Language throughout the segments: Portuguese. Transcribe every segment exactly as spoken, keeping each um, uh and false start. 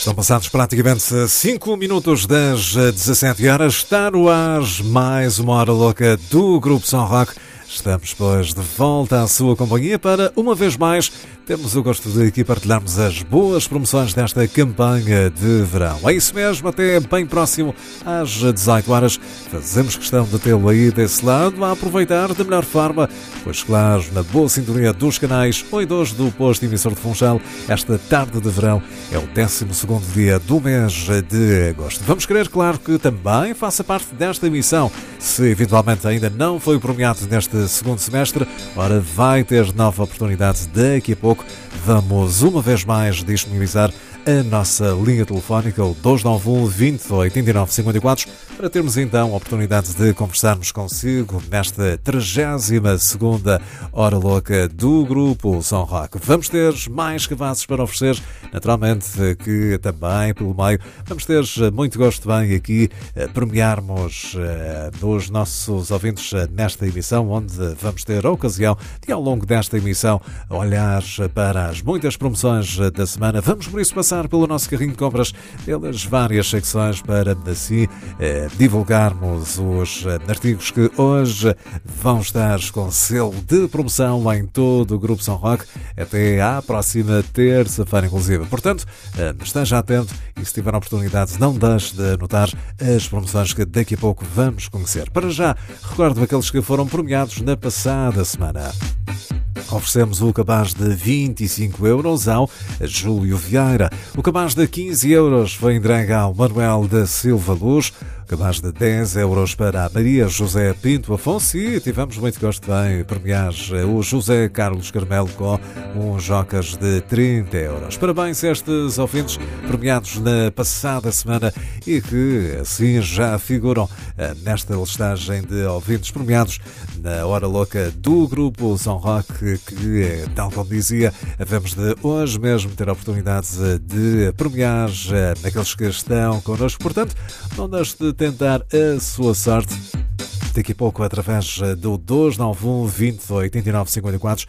Estão passados praticamente cinco minutos das dezassete horas. Está no ar mais uma hora louca do Grupo Som Rock. Estamos, pois, de volta à sua companhia para, uma vez mais, termos o gosto de aqui partilharmos as boas promoções desta campanha de verão. É isso mesmo, até bem próximo às dezoito horas. Fazemos questão de tê-lo aí desse lado a aproveitar da melhor forma, pois, claro, na boa sintonia dos canais um e dois do posto emissor de Funchal, esta tarde de verão é o décimo segundo dia do mês de agosto. Vamos querer, claro, que também faça parte desta emissão. Se eventualmente ainda não foi premiado neste segundo semestre, ora, vai ter nova oportunidade daqui a pouco. Vamos uma vez mais disponibilizar a nossa linha telefónica, o dois nove um, vinte, oitenta e nove, cinquenta e quatro, para termos então a oportunidade de conversarmos consigo nesta trigésima segunda hora louca do Grupo Som Rock. Vamos ter mais cabazes para oferecer, naturalmente que também pelo meio vamos ter muito gosto bem aqui a premiarmos uh, os nossos ouvintes nesta emissão, onde vamos ter a ocasião de, ao longo desta emissão, olhar para as muitas promoções da semana. Vamos por isso passar pelo nosso carrinho de compras, pelas várias secções, para assim eh, divulgarmos os eh, artigos que hoje vão estar com selo de promoção em todo o Grupo Som Rock até à próxima terça-feira, inclusive. Portanto, eh, esteja atento e, se tiver a oportunidade, não deixe de anotar as promoções que daqui a pouco vamos conhecer. Para já, recordo aqueles que foram premiados na passada semana. Oferecemos o cabaz de vinte e cinco euros ao Júlio Vieira. O cabaz de quinze euros foi entregue ao Manuel da Silva Luz. O cabaz de dez euros para a Maria José Pinto Afonso. E tivemos muito gosto em premiar o José Carlos Carmelo com uns jocas de trinta euros. Parabéns a estes ouvintes premiados na passada semana e que assim já figuram nesta listagem de ouvintes premiados na Hora Louca do Grupo Som Rock, que, tal como dizia, vamos de hoje mesmo ter a oportunidade de premiar naqueles que estão connosco. Portanto, não deixe de tentar a sua sorte. Daqui a pouco, através do dois nove um, vinte, oitenta e nove, cinquenta e quatro,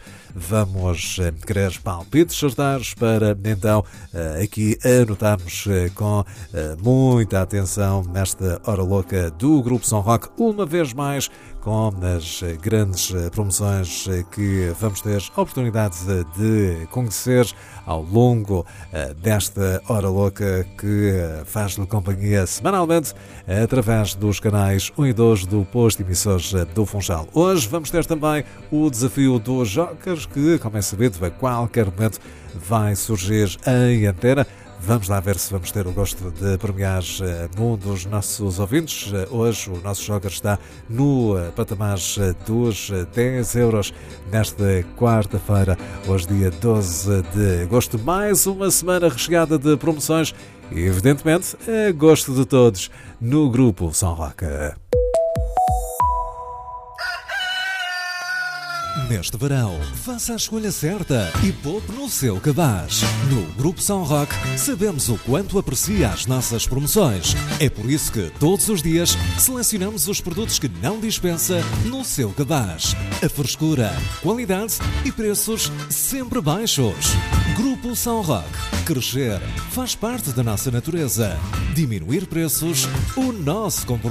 vamos querer palpites certeiros para, então, aqui anotarmos com muita atenção nesta hora louca do Grupo Som Rock, uma vez mais, com as grandes promoções que vamos ter a oportunidade de conhecer ao longo desta hora louca que faz-lhe companhia semanalmente através dos canais um e dois do posto emissores do Funchal. Hoje vamos ter também o desafio dos jokers, que, como é sabido, a qualquer momento vai surgir em antena. Vamos lá ver se vamos ter o gosto de premiar um dos nossos ouvintes. Hoje o nosso joker está no patamar dos dez euros nesta quarta-feira, hoje dia doze de agosto. Mais uma semana recheada de promoções e, evidentemente, a gosto de todos no Grupo Som Rock. Neste verão, faça a escolha certa e poupe no seu cabaz. No Grupo Som Rock, sabemos o quanto aprecia as nossas promoções. É por isso que, todos os dias, selecionamos os produtos que não dispensa no seu cabaz. A frescura, qualidade e preços sempre baixos. Grupo Som Rock. Crescer faz parte da nossa natureza. Diminuir preços, o nosso compromisso.